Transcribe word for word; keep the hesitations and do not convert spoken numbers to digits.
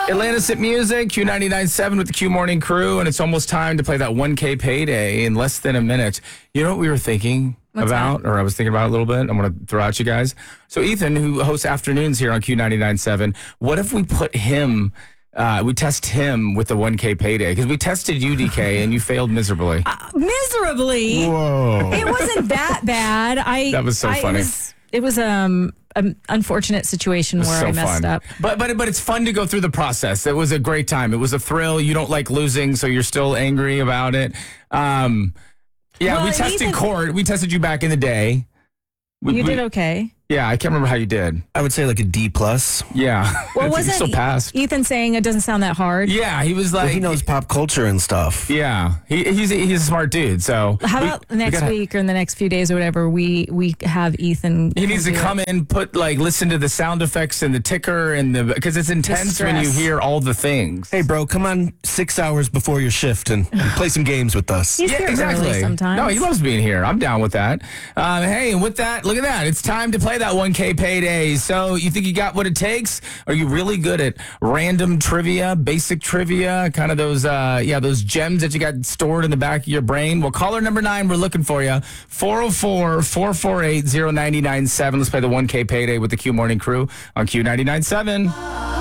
Atlantis at Music, Q ninety-nine point seven with the Q Morning Crew, and it's almost time to play that one K payday in less than a minute. You know what we were thinking What's about, that? or I was thinking about it a little bit? I'm going to throw out you guys. So Ethan, who hosts afternoons here on Q ninety-nine point seven, what if we put him, uh, we test him with the one K payday? Because we tested you, D K, and you failed miserably. Uh, miserably. Whoa. It wasn't that bad. I That was so I, funny. It was, it was um, an unfortunate situation where so I messed fun. up. But but but it's fun to go through the process. It was a great time. It was a thrill. You don't like losing, so you're still angry about it. Um, yeah, Well, we tested Ethan- Court. We tested you back in the day. We, You we- did okay. Yeah, I can't remember how you did. I would say like a D plus. Yeah. Well, You wasn't still passed. Ethan saying it doesn't sound that hard? Yeah, he was like Well, he knows pop culture and stuff. Yeah, he, he's a, he's a smart dude. So How we- about we next gotta- week or in the next few days or whatever, we we have Ethan. He needs to do it. come in, put like listen to the sound effects and the ticker and the because it's intense when you stress. hear all the things. Hey, bro, come on six hours before your shift and, and play some games with us. He's Yeah, here exactly. early sometimes. No, he loves being here. I'm down with that. Um, hey, and with that, look at that. It's time to play that one K payday. So you think you got what it takes? Are you really good at random trivia, basic trivia, kind of those, uh, yeah, those gems that you got stored in the back of your brain? Well, caller number nine, we're looking for you. four oh four, four four eight, oh nine nine seven. Let's play the one K payday with the Q Morning Crew on Q ninety-nine point seven.